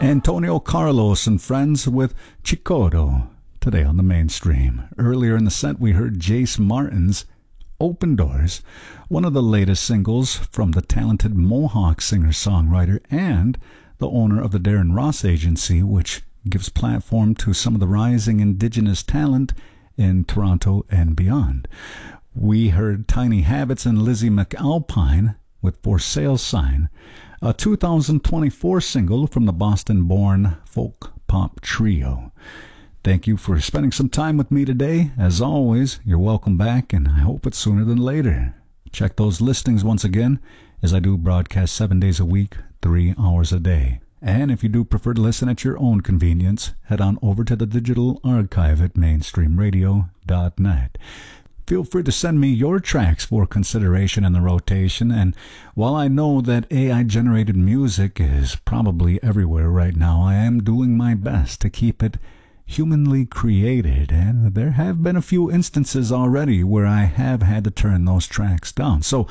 Antonio Carlos and Friends with Chicoto, today on the mainstream. Earlier in the set, we heard Jace Martin's Open Doors, one of the latest singles from the talented Mohawk singer-songwriter and the owner of the Darren Ross Agency, which gives platform to some of the rising indigenous talent in Toronto and beyond. We heard Tiny Habits and Lizzie McAlpine with For Sale Sign, a 2024 single from the Boston-born folk pop trio. Thank you for spending some time with me today. As always, you're welcome back, and I hope it's sooner than later. Check those listings once again, as I do broadcast 7 days a week, 3 hours a day. And if you do prefer to listen at your own convenience, head on over to the digital archive at mainstreamradio.net. Feel free to send me your tracks for consideration in the rotation, and while I know that AI-generated music is probably everywhere right now, I am doing my best to keep it humanly created, and there have been a few instances already where I have had to turn those tracks down. So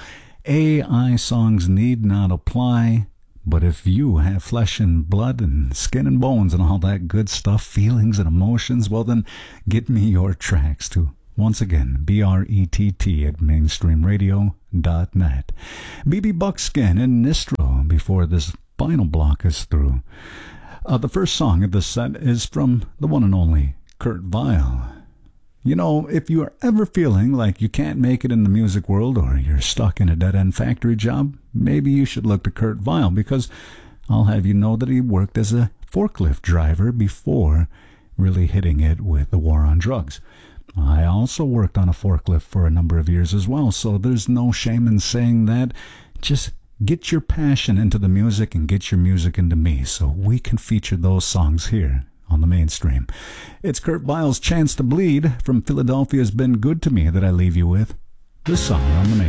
AI songs need not apply, but if you have flesh and blood and skin and bones and all that good stuff, feelings and emotions, well then get me your tracks too. Once again, BRETT at mainstreamradio.net. BB Buckskin and Nistro before this final block is through. The first song of this set is from the one and only Kurt Vile. You know, if you are ever feeling like you can't make it in the music world or you're stuck in a dead-end factory job, maybe you should look to Kurt Vile, because I'll have you know that he worked as a forklift driver before really hitting it with the war on drugs. I also worked on a forklift for a number of years as well, so there's no shame in saying that. Just get your passion into the music and get your music into me, so we can feature those songs here on the mainstream. It's Kurt Vile's Chance to Bleed from Philadelphia's Been Good to Me that I leave you with. This song on the mainstream.